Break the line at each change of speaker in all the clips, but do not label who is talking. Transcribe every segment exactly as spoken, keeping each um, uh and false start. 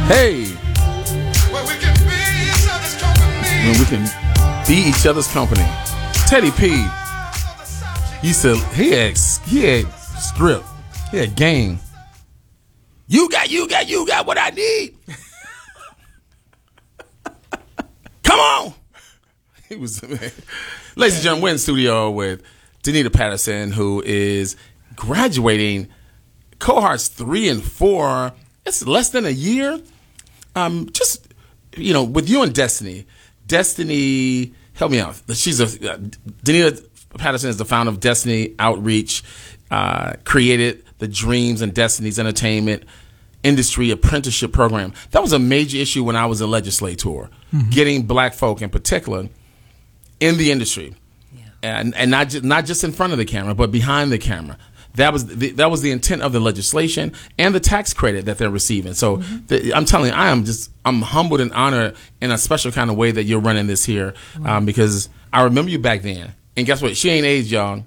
Hey. When we can be each other's company. When we can be each other's company. Teddy P. Used to, he had, he had strip. He had game. You got, you got, you got what I need. Come on. He was, man. Ladies and gentlemen, we're in the studio with Danita Patterson, who is graduating cohorts three and four. It's less than a year. Um, just, you know, with you and Destiny. Destiny, help me out. She's a, uh, Danita Patterson is the founder of Destiny Outreach, uh, created the Dreams and Destinies Entertainment Industry Apprenticeship Program. That was a major issue when I was a legislator, mm-hmm. getting black folk in particular in the industry. Yeah. And and not just, not just in front of the camera, but behind the camera. That was the, that was the intent of the legislation and the tax credit that they're receiving. So mm-hmm. the, I'm telling you, I am just I'm humbled and honored in a special kind of way that you're running this here, mm-hmm. um, because I remember you back then. And guess what? She ain't aged, y'all.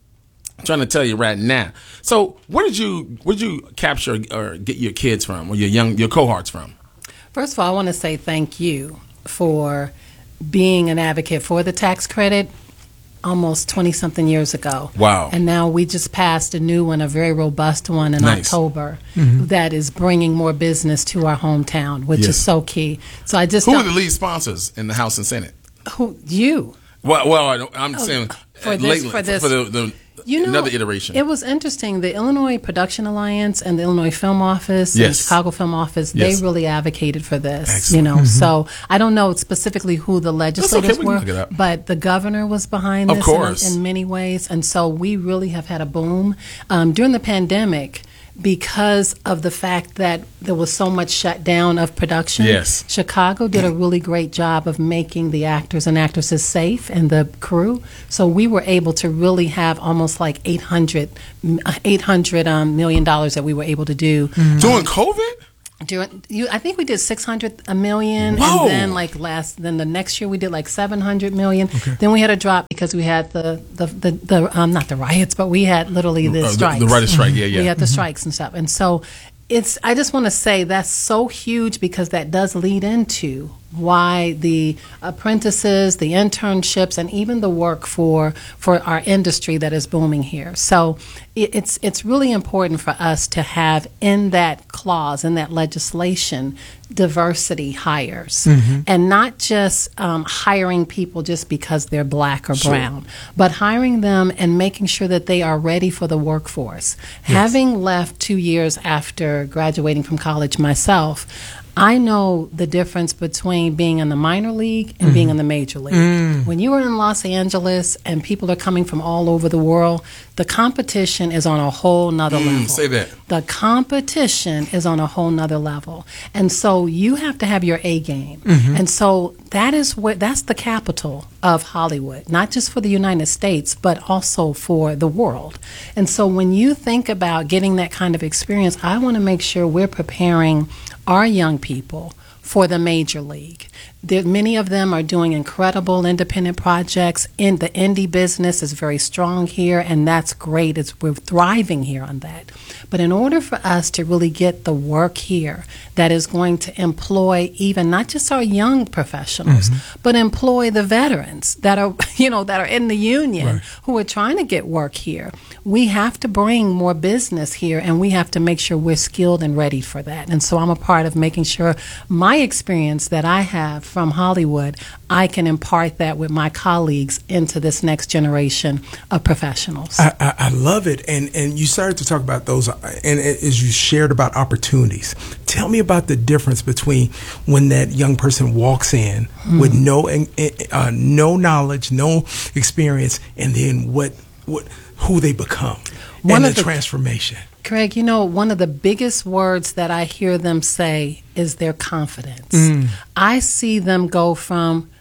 I'm trying to tell you right now. So where did you where did you capture or get your kids from, or your young your cohorts from?
First of all, I want to say thank you for being an advocate for the tax credit almost twenty-something years ago.
Wow.
And now we just passed a new one, a very robust one in
nice.
October,
mm-hmm.
that is bringing more business to our hometown, which yes. is so key. So I just
Who are the lead sponsors in the House and Senate?
Who you?
Well, well I'm oh, saying
for this,
lately,
for this.
For the, the
You know,
another iteration.
It was interesting. The Illinois Production Alliance and the Illinois Film Office
yes.
and Chicago Film Office,
yes.
they really advocated for this.
Excellent.
You know,
mm-hmm.
so I don't know specifically who the legislators
okay. we
were, but the governor was behind
of
this
course.
In, in many ways, and so we really have had a boom um, during the pandemic. Because of the fact that there was so much shutdown of production,
yes.
Chicago did a really great job of making the actors and actresses safe and the crew. So we were able to really have almost like eight hundred, eight hundred um, million dollars that we were able to do.
Mm-hmm. During COVID?
During, you, I think we did six hundred a million,
Whoa.
and then like last, then the next year we did like seven hundred million.
Okay.
Then we had a drop because we had the the the, the um, not the riots, but we had literally the
uh,
strikes.
The, the writer's strike, yeah, yeah.
We had the
mm-hmm.
strikes and stuff, and so it's. I just want to say that's so huge because that does lead into why the apprentices, the internships, and even the work for for our industry that is booming here. So it, it's it's really important for us to have in that clause, in that legislation, diversity hires, mm-hmm. and not just um, hiring people just because they're black or
sure.
brown, but hiring them and making sure that they are ready for the workforce. Yes. Having left two years after graduating from college myself, I know the difference between being in the minor league and mm. being in the major league. Mm. When you are in Los Angeles and people are coming from all over the world, the competition is on a whole nother
mm,
level.
Say that.
The competition is on a whole nother level. And so you have to have your A game. Mm-hmm. And so that is what that's the capital of Hollywood, not just for the United States, but also for the world. And so when you think about getting that kind of experience, I want to make sure we're preparing our young people for the major league. There, many of them are doing incredible independent projects. In the indie business is very strong here, and that's great. It's, we're thriving here on that. But in order for us to really get the work here that is going to employ even not just our young professionals, mm-hmm. but employ the veterans that are, you know, that are in the union right. who are trying to get work here, we have to bring more business here, and we have to make sure we're skilled and ready for that. And so I'm a part of making sure my experience that I have from Hollywood, I can impart that with my colleagues into this next generation of professionals.
I, I, I love it. And and you started to talk about those, and as you shared about opportunities. Tell me about the difference between when that young person walks in mm. with no uh, no knowledge, no experience, and then what what who they become,
One
and
of
the,
the
transformation.
Craig, you know, one of the biggest words that I hear them say is their confidence. Mm. I see them go from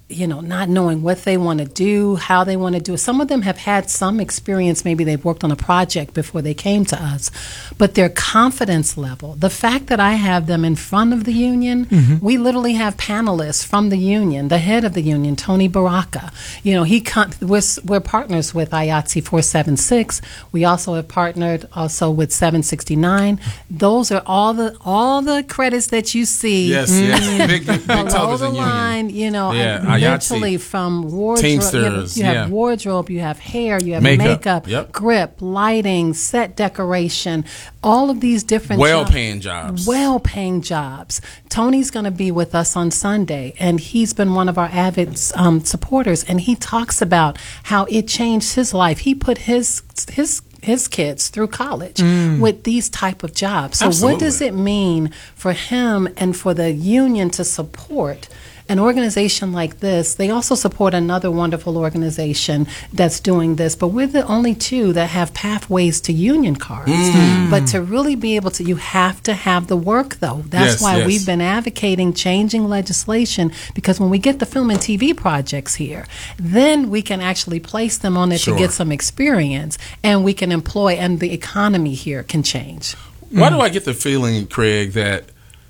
you know, not knowing what they want to do, how they want to do it. Some of them have had some experience. Maybe they've worked on a project before they came to us. But their confidence level, the fact that I have them in front of the union, mm-hmm. we literally have panelists from the union, the head of the union, Tony Baraka. You know, he com- we're, we're partners with I A T S E four seventy-six. We also have partnered also with seven sixty-nine. Those are all the all the credits that you see.
Yes, yes. Big, big, big
below the
union.
line, you know,
Yeah,
literally from wardrobe,
Teamsters,
you have, you
yeah.
have wardrobe, you have hair, you have
Makeup,
makeup,
yep.
grip, lighting, set decoration, all of these different
well-paying jobs.
Well-paying jobs. Tony's going to be with us on Sunday, and he's been one of our avid um, supporters, and he talks about how it changed his life. He put his his his kids through college mm. with these type of jobs. So
Absolutely.
what does it mean for him and for the union to support an organization like this? They also support another wonderful organization that's doing this, but we're the only two that have pathways to union cards. Mm. But to really be able to, you have to have the work, though. That's
yes,
why
yes.
we've been advocating changing legislation, because when we get the film and T V projects here, then we can actually place them on it
Sure.
to get some experience, and we can employ, and the economy here can change.
Why mm. do I get the feeling, Craig, that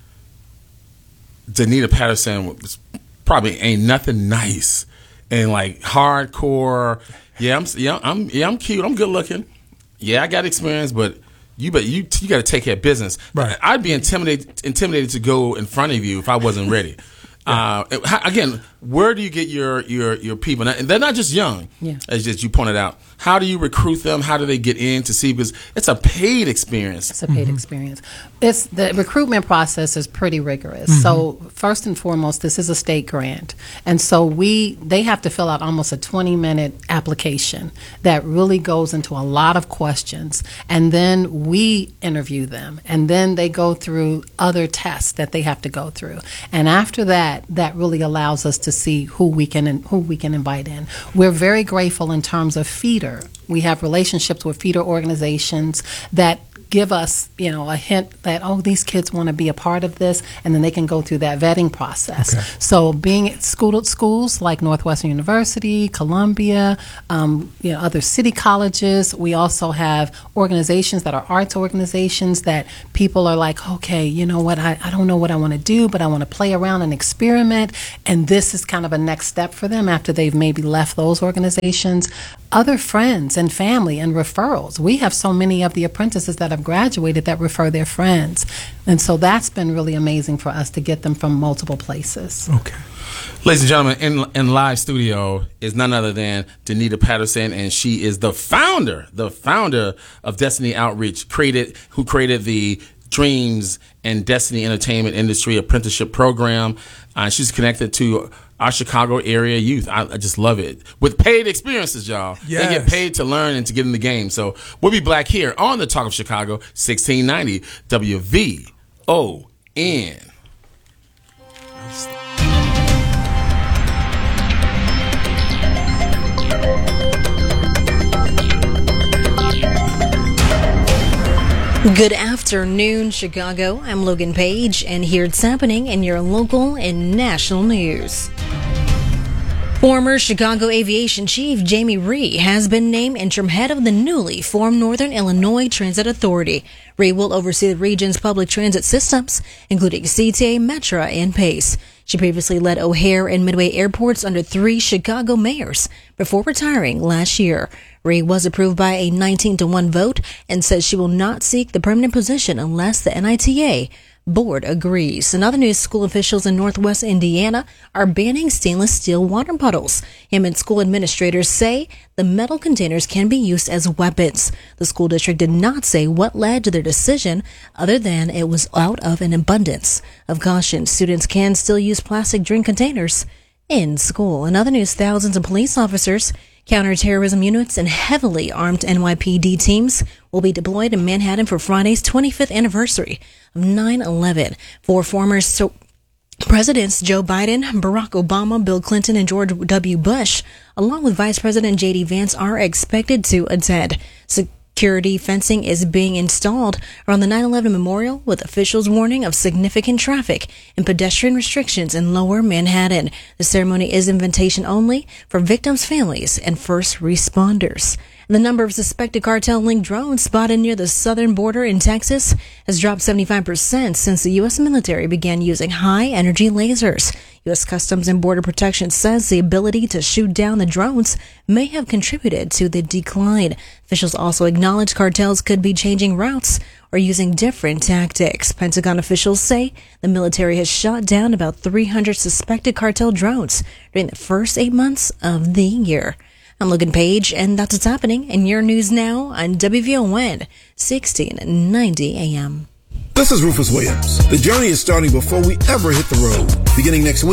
Danita Patterson was probably ain't nothing nice and like hardcore? Yeah, I'm yeah, I'm yeah, I'm cute. I'm good looking. Yeah, I got experience, but you but you you got to take care of business.
Right.
I'd be intimidated intimidated to go in front of you if I wasn't ready. Yeah. Uh, how, again, where do you get your your your people? And they're not just young,
Yeah.
as just you pointed out. How do you recruit them? How do they get in to see? Because it's a paid experience.
It's a paid mm-hmm. experience. It's the recruitment process is pretty rigorous.
Mm-hmm.
So first and foremost, this is a state grant, and so we they have to fill out almost a twenty minute application that really goes into a lot of questions, and then we interview them, and then they go through other tests that they have to go through, and after that, that really allows us to see who we can who we can invite in. We're very grateful in terms of feeder. We have relationships with feeder organizations that give us, you know, a hint that, oh, these kids want to be a part of this, and then they can go through that vetting process.
Okay.
So being at school, schools like Northwestern University, Columbia, um, you know, other city colleges, we also have organizations that are arts organizations that people are like, okay, you know what, I, I don't know what I want to do, but I want to play around and experiment, and this is kind of a next step for them after they've maybe left those organizations. Other friends and family and referrals. We have so many of the apprentices that have graduated that refer their friends. And so that's been really amazing for us to get them from multiple places.
Okay.
Ladies and gentlemen, in in live studio is none other than Danita Patterson, and she is the founder, the founder of Destiny Outreach, created who created the Dreams and Destiny Entertainment Industry Apprenticeship Program. Uh, she's connected to our Chicago area youth. I, I just love it. With paid experiences, y'all.
Yes.
They get paid to learn and to get in the game. So we'll be back here on the Talk of Chicago, sixteen ninety W V O N.
Good afternoon, Chicago. I'm Logan Page, and here's happening in your local and national news. Former Chicago Aviation Chief Jamie Rhee has been named interim head of the newly formed Northern Illinois Transit Authority. Rhee will oversee the region's public transit systems, including C T A, Metra, and PACE. She previously led O'Hare and Midway airports under three Chicago mayors before retiring last year. Rhee was approved by a nineteen to one vote and says she will not seek the permanent position unless the N I T A board agrees. In other news, school officials in Northwest Indiana are banning stainless steel water bottles. Hammond school administrators say the metal containers can be used as weapons. The school district did not say what led to their decision, other than it was out of an abundance of caution. Students can still use plastic drink containers in school. In other news, thousands of police officers, counterterrorism units, and heavily armed N Y P D teams will be deployed in Manhattan for Friday's twenty-fifth anniversary of nine eleven. Four former so- presidents, Joe Biden, Barack Obama, Bill Clinton, and George W. Bush, along with Vice President J D Vance, are expected to attend. So Security fencing is being installed around the nine eleven memorial, with officials warning of significant traffic and pedestrian restrictions in Lower Manhattan. The ceremony is invitation only for victims' families and first responders. The number of suspected cartel-linked drones spotted near the southern border in Texas has dropped seventy-five percent since the U S military began using high-energy lasers. U S Customs and Border Protection says the ability to shoot down the drones may have contributed to the decline. Officials also acknowledge cartels could be changing routes or using different tactics. Pentagon officials say the military has shot down about three hundred suspected cartel drones during the first eight months of the year. I'm Logan Page, and that's what's happening in your news now on W V O N sixteen ninety A M.
This is Rufus Williams. The journey is starting before we ever hit the road. Beginning next week,